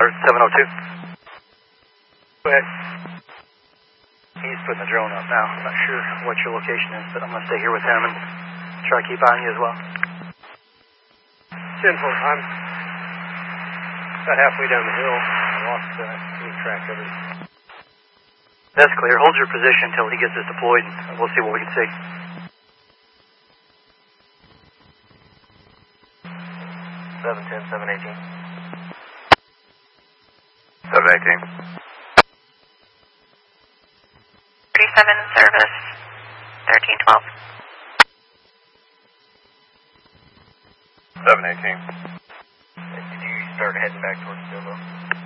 Alert 702. Go ahead. He's putting the drone up now. I'm not sure what your location is, but I'm going to stay here with him and try to keep on you as well. 10-4, I'm about halfway down the hill. I lost any track of it. That's clear. Hold your position until he gets us deployed, and we'll see what we can see. 710, 718. 718. 37 service, 1312. 718. Did you start heading back towards Silva?